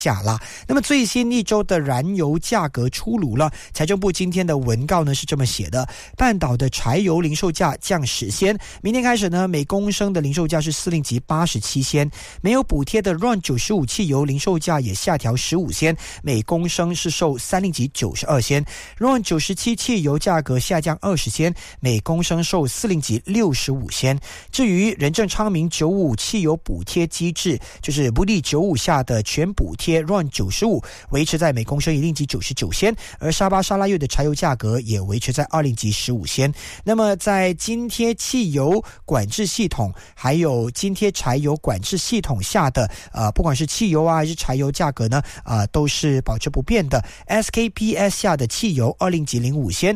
下啦。那么最新一周的燃油价格出炉了，财政部今天的文告呢是这么写的：半岛的柴油零售价降10仙，明天开始呢，每公升的零售价是4令吉87仙，没有补贴的 RON95 汽油零售价也下调15仙，每公升是售3令吉92仙。RON97 汽油价格下降20仙，每公升售4令吉65仙。至于仁政昌明95汽油补贴机制，就是不利95下的全补贴RON95 维持在每公升1令吉99仙，而沙巴沙拉越的柴油价格也维持在2令吉15仙。那么在津贴汽油管制系统还有津贴柴油管制系统下的不管是汽油还是柴油价格呢都是保持不变的。 SKPS 下的汽油2令吉05仙，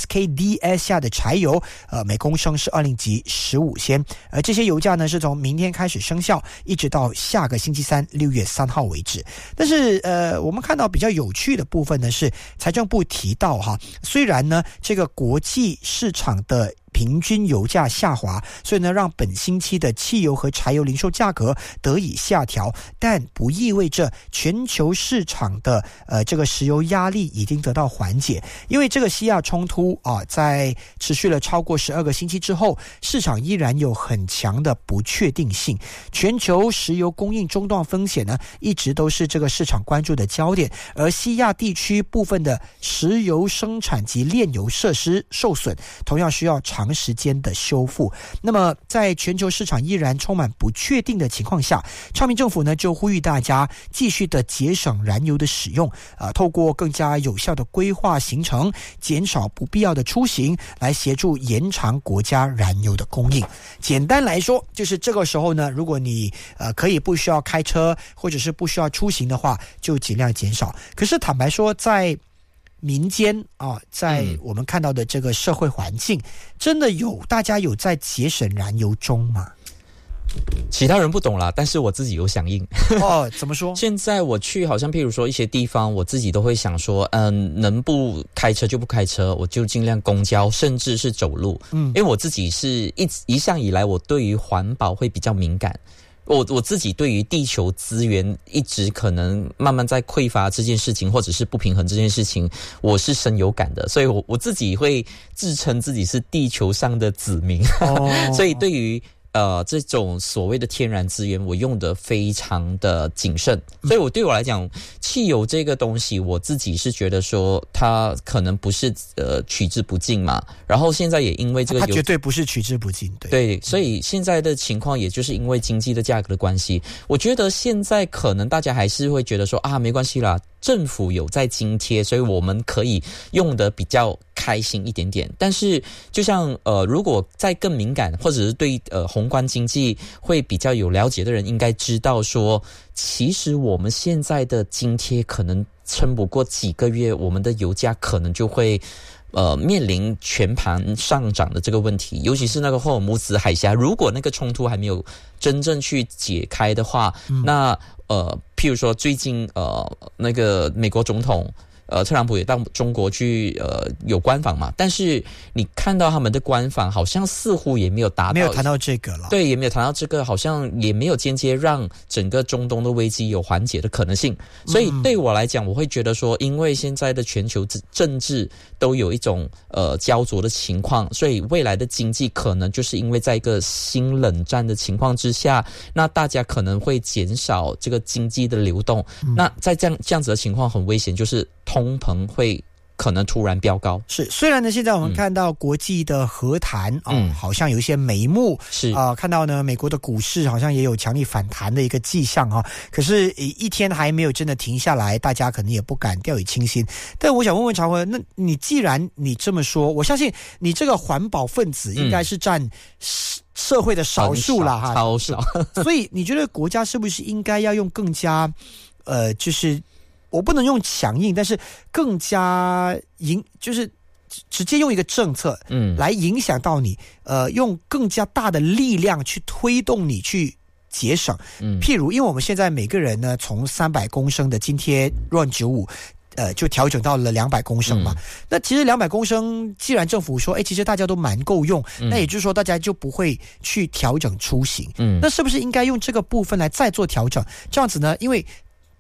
SKDS 下的柴油每公升是2令吉15仙。而这些油价呢是从明天开始生效，一直到下个星期三6月3号为止。但是我们看到比较有趣的部分呢是财政部提到虽然呢这个国际市场的平均油价下滑，所以呢让本星期的汽油和柴油零售价格得以下调，但不意味着全球市场的这个石油压力已经得到缓解。因为这个西亚冲突在持续了超过12个星期之后，市场依然有很强的不确定性。全球石油供应中断风险呢一直都是这个市场关注的焦点，而西亚地区部分的石油生产及炼油设施受损，同样需要长时间的修复。那么在全球市场依然充满不确定的情况下，昌明政府呢就呼吁大家继续的节省燃油的使用，透过更加有效的规划行程，减少不必要的出行，来协助延长国家燃油的供应。简单来说，就是这个时候呢，如果你可以不需要开车或者是不需要出行的话，就尽量减少。可是坦白说，在民间在我们看到的这个社会环境，真的大家有在节省燃油中吗？ 其他人不懂啦，但是我自己有响应。 怎么说？ 现在我去好像譬如说一些地方，我自己都会想说能不开车就不开车，我就尽量公交甚至是走路。因为我自己是一向以来我对于环保会比较敏感。我自己对于地球资源一直可能慢慢在匮乏这件事情，或者是不平衡这件事情，我是深有感的，所以我自己会自称自己是地球上的子民。所以对于这种所谓的天然资源，我用得非常的谨慎。所以对我来讲，汽油这个东西，我自己是觉得说它可能不是取之不尽嘛。然后现在也因为这个它绝对不是取之不尽， 对，所以现在的情况也就是因为经济的价格的关系，我觉得现在可能大家还是会觉得说没关系啦，政府有在津贴，所以我们可以用得比较开心一点点。但是就像如果再更敏感，或者是对宏观经济会比较有了解的人，应该知道说，其实我们现在的津贴可能撑不过几个月，我们的油价可能就会面临全盘上涨的这个问题。尤其是那个霍尔木兹海峡，如果那个冲突还没有真正去解开的话，那譬如说最近那个美国总统特朗普也到中国去有官访嘛，但是你看到他们的官访好像似乎也没有谈到这个了。 对，也没有谈到这个，好像也没有间接让整个中东的危机有缓解的可能性。所以对我来讲，我会觉得说，因为现在的全球政治都有一种焦灼的情况，所以未来的经济可能就是因为在一个新冷战的情况之下，那大家可能会减少这个经济的流动。那在这样子的情况很危险，就是通膨会可能突然飙高。 是，虽然呢现在我们看到国际的和谈好像有一些眉目， 是看到呢美国的股市好像也有强力反弹的一个迹象可是一天还没有真的停下来，大家可能也不敢掉以轻心。但我想问问常辉，那你既然你这么说，我相信你这个环保分子应该是占社会的少数啦， 超少。 所以你觉得国家是不是应该要用更加就是我不能用强硬，但是更加就是直接用一个政策来影响到你，用更加大的力量去推动你去节省。譬如因为我们现在每个人呢从300公升的津贴 RON95就调整到了200公升嘛。那其实200公升既然政府说其实大家都蛮够用，那也就是说大家就不会去调整出行。那是不是应该用这个部分来再做调整？这样子呢，因为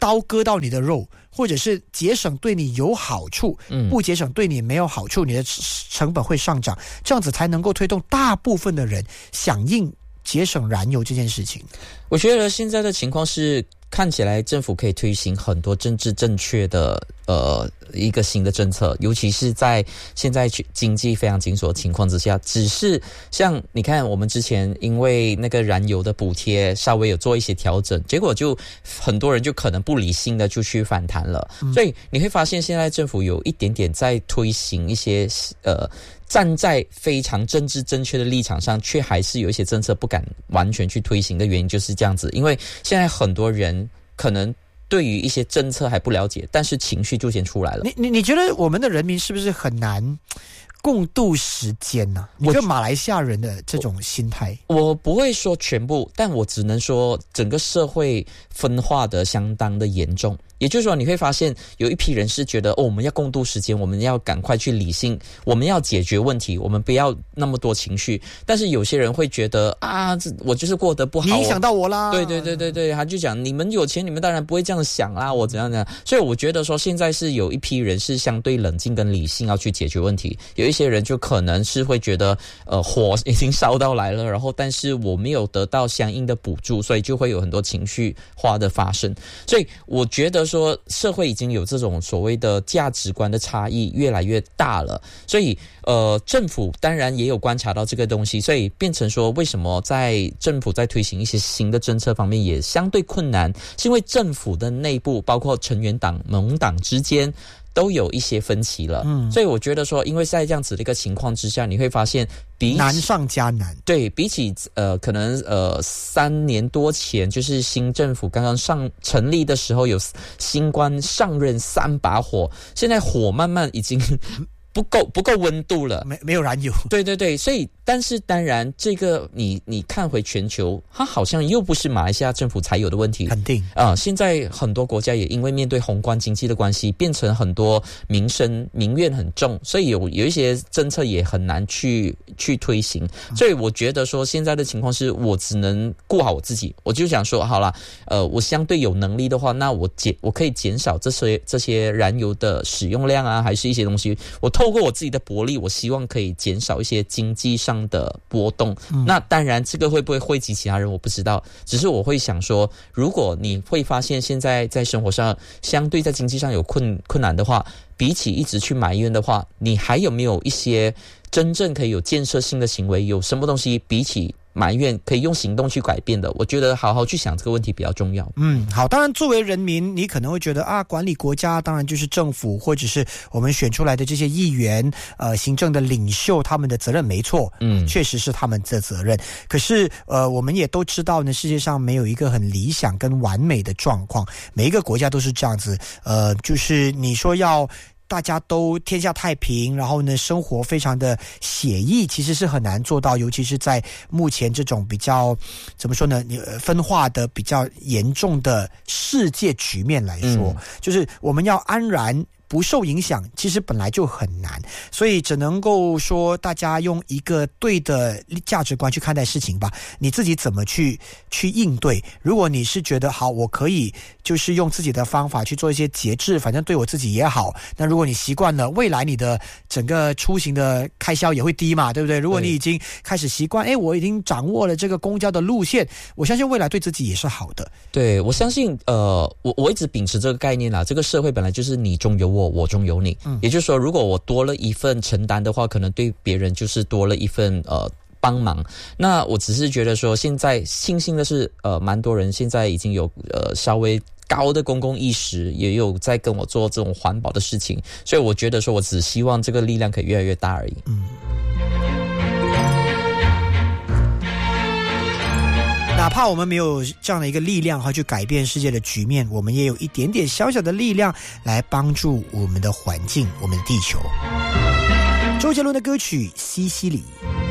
刀割到你的肉，或者是节省对你有好处，不节省对你没有好处，你的成本会上涨，这样子才能够推动大部分的人响应节省燃油这件事情。 我觉得现在的情况是，看起来政府可以推行很多政治正确的一个新的政策，尤其是在现在经济非常紧缩的情况之下。只是像你看，我们之前因为那个燃油的补贴稍微有做一些调整，结果就很多人就可能不理性的就去反弹了。所以你会发现现在政府有一点点在推行一些站在非常政治正确的立场上，却还是有一些政策不敢完全去推行的原因就是这样子。因为现在很多人可能对于一些政策还不了解，但是情绪就先出来了。 你觉得我们的人民是不是很难共度时间呢？你觉得马来西亚人的这种心态？ 我不会说全部，但我只能说整个社会分化的相当的严重。也就是说，你会发现有一批人是觉得我们要共度时间，我们要赶快去理性，我们要解决问题，我们不要那么多情绪。但是有些人会觉得我就是过得不好， 你影响到我啦。 对，他就讲你们有钱，你们当然不会这样想啦，我怎样怎样。所以我觉得说，现在是有一批人是相对冷静跟理性要去解决问题，有一些人就可能是会觉得火已经烧到来了，然后但是我没有得到相应的补助，所以就会有很多情绪化的发生。所以我觉得说社会已经有这种所谓的价值观的差异越来越大了，所以政府当然也有观察到这个东西，所以变成说为什么在政府在推行一些新的政策方面也相对困难，是因为政府的内部包括成员党盟党之间都有一些分歧了。所以我觉得说，因为在这样子的一个情况之下，你会发现难上加难。 对，比起可能3年多前，就是新政府刚刚成立的时候，有新官上任3把火，现在火慢慢已经不够温度了， 没有燃油。 对，所以但是当然这个你看回全球，它好像又不是马来西亚政府才有的问题。 肯定现在很多国家也因为面对宏观经济的关系，变成很多民怨很重，所以有一些政策也很难去推行。所以我觉得说现在的情况是我只能顾好我自己，我就想说好啦，我相对有能力的话，那我可以减少这些燃油的使用量啊，还是一些东西，我透过我自己的薄利，我希望可以减少一些经济上的波动。那当然这个会不会惠及其他人我不知道，只是我会想说，如果你会发现现在在生活上相对在经济上有困难的话，比起一直去埋怨的话，你还有没有一些真正可以有建设性的行为？有什么东西比起埋怨可以用行动去改变的？我觉得好好去想这个问题比较重要。 好，当然作为人民，你可能会觉得管理国家当然就是政府或者是我们选出来的这些议员行政的领袖，他们的责任没错，确实是他们的责任。可是我们也都知道呢，世界上没有一个很理想跟完美的状况，每一个国家都是这样子。就是你说要大家都天下太平，然后呢生活非常的写意，其实是很难做到，尤其是在目前这种比较怎么说呢，分化的比较严重的世界局面来说，就是我们要安然不受影响，其实本来就很难，所以只能够说大家用一个对的价值观去看待事情吧。你自己怎么去应对？如果你是觉得好，我可以就是用自己的方法去做一些节制，反正对我自己也好。那如果你习惯了，未来你的整个出行的开销也会低嘛，对不对？如果你已经开始习惯，我已经掌握了这个公交的路线，我相信未来对自己也是好的。 对，我相信我一直秉持这个概念啦，这个社会本来就是你中有我，我中有你。也就是说，如果我多了一份承担的话，可能对别人就是多了一份帮忙。那我只是觉得说，现在庆幸的是蛮多人现在已经有稍微高的公共意识，也有在跟我做这种环保的事情，所以我觉得说我只希望这个力量可以越来越大而已。 哪怕我们没有这样的一个力量去改变世界的局面，我们也有一点点小小的力量来帮助我们的环境，我们的地球。周杰伦的歌曲《西西里》。